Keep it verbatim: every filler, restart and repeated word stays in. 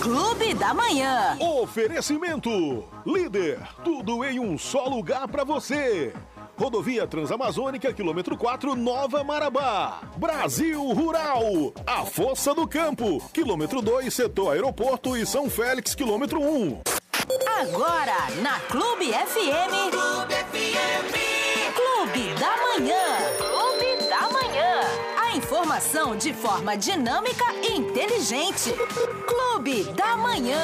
Clube da Manhã. Oferecimento. Líder. Tudo em um só lugar pra você. Rodovia Transamazônica, quilômetro quatro, Nova Marabá. Brasil Rural. A Força do Campo. Quilômetro dois, Setor Aeroporto e São Félix, quilômetro um. Agora, na Clube F M. Clube F M. Clube da Manhã. Clube da Manhã. A informação de forma dinâmica e inteligente. Clube da Manhã.